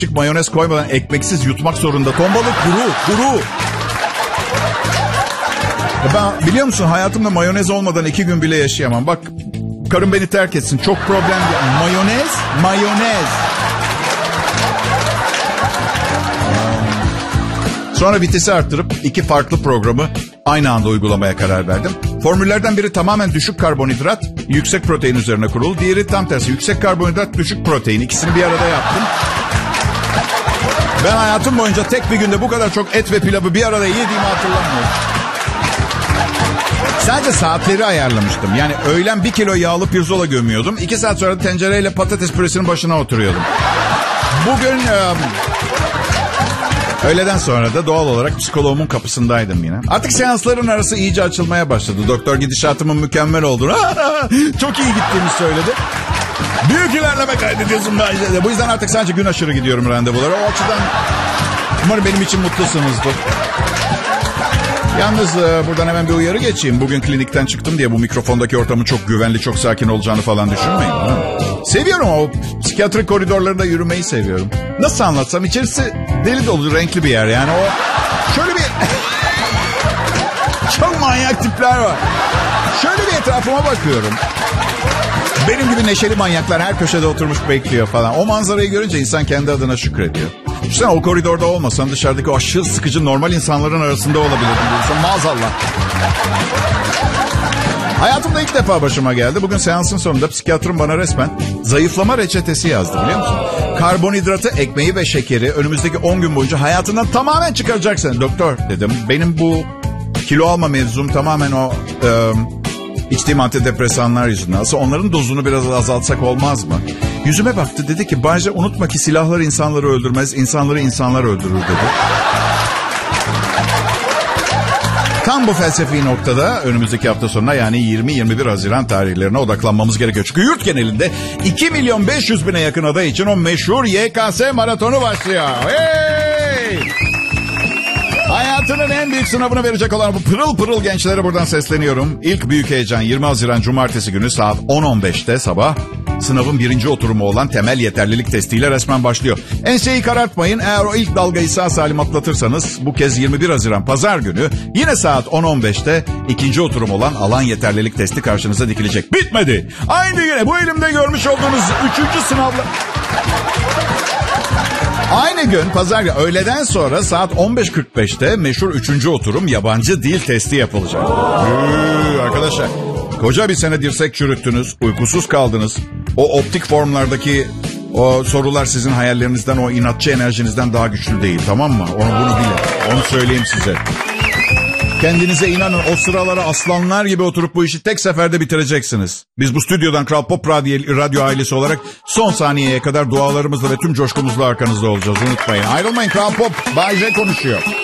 mayonez koymadan ekmeksiz yutmak zorunda. Ton balık kuru. Ben biliyor musun hayatımda mayonez olmadan 2 gün bile yaşayamam. Bak karım beni terk etsin. Çok problem değil. Mayonez. Sonra vitesi arttırıp 2 farklı programı aynı anda uygulamaya karar verdim. Formüllerden biri tamamen düşük karbonhidrat, yüksek protein üzerine kurulu. Diğeri tam tersi, yüksek karbonhidrat, düşük protein. İkisini bir arada yaptım. Ben hayatım boyunca tek bir günde bu kadar çok et ve pilavı bir arada yediğimi hatırlamıyorum. Sadece saatleri ayarlamıştım. Yani öğlen 1 kilo yağlı pirzola gömüyordum. 2 saat sonra tencereyle patates püresinin başına oturuyordum. Bugün öğleden sonra da doğal olarak psikoloğumun kapısındaydım yine. Artık seansların arası iyice açılmaya başladı. Doktor gidişatımın mükemmel olduğunu, çok iyi gittiğimi söyledi. Büyük ilerleme kaydediyorsun bence. Bu yüzden artık sadece gün aşırı gidiyorum randevulara. O açıdan umarım benim için mutlusunuzdur. Yalnız buradan hemen bir uyarı geçeyim. Bugün klinikten çıktım diye bu mikrofondaki ortamın çok güvenli, çok sakin olacağını falan düşünmeyin. Ha? Seviyorum o psikiyatrik koridorlarında yürümeyi seviyorum. Nasıl anlatsam, içerisi deli dolu, renkli bir yer. Yani o şöyle bir çok manyak tipler var. Şöyle bir etrafıma bakıyorum. Benim gibi neşeli manyaklar her köşede oturmuş bekliyor falan. O manzarayı görünce insan kendi adına şükrediyor. Sen o koridorda olmasan dışarıdaki o aşırı sıkıcı normal insanların arasında olabilirdin diyorsun. Maazallah. Hayatımda ilk defa başıma geldi. Bugün seansın sonunda psikiyatrım bana resmen zayıflama reçetesi yazdı, biliyor musun? Karbonhidratı, ekmeği ve şekeri önümüzdeki 10 gün boyunca hayatından tamamen çıkaracaksın. Doktor dedim, benim bu kilo alma mevzum tamamen o içtiğim antidepresanlar yüzünden. Aslında onların dozunu biraz azaltsak olmaz mı? Yüzüme baktı, dedi ki Bayce, unutma ki silahlar insanları öldürmez, insanları insanlar öldürür dedi. Tam bu felsefi noktada önümüzdeki hafta sonuna, yani 20-21 Haziran tarihlerine odaklanmamız gerekiyor. Çünkü yurt genelinde 2.500.000'e yakın aday için o meşhur YKS maratonu başlıyor. Hey! Hayatının en büyük sınavını verecek olan bu pırıl pırıl gençlere buradan sesleniyorum. İlk büyük heyecan 20 Haziran Cumartesi günü saat 10.15'te sabah. Sınavın 1. oturumu olan temel yeterlilik testiyle resmen başlıyor. Enseyi karartmayın. Eğer o ilk dalgayı sağ salim atlatırsanız bu kez 21 Haziran Pazar günü yine saat 10.15'te 2. oturum olan alan yeterlilik testi karşınıza dikilecek. Bitmedi. Aynı güne bu elimde görmüş olduğunuz 3. sınavla... Aynı gün pazar günü öğleden sonra saat 15.45'te meşhur 3. oturum yabancı dil testi yapılacak. Arkadaşlar, koca bir sene dirsek çürüttünüz, uykusuz kaldınız. O optik formlardaki o sorular sizin hayallerinizden, o inatçı enerjinizden daha güçlü değil, tamam mı? Bunu bilin. Onu söyleyeyim size. Kendinize inanın, o sıralara aslanlar gibi oturup bu işi tek seferde bitireceksiniz. Biz bu stüdyodan Kral Pop Radyo ailesi olarak son saniyeye kadar dualarımızla ve tüm coşkumuzla arkanızda olacağız, unutmayın. Ayrılmayın, Kral Pop, Bay J konuşuyor.